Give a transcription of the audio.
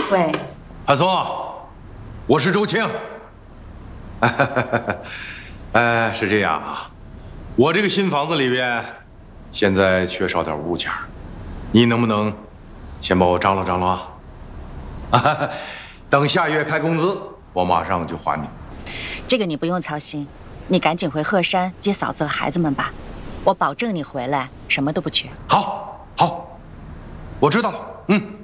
喂， 韩松，我是周庆。是这样啊，我这个新房子里边现在缺少点物件，你能不能先帮我张罗张罗啊？等下月开工资，我马上就还你。 这个你不用操心，你赶紧回鹤山接嫂子和孩子们吧，我保证你回来什么都不缺。 好，好，我知道了。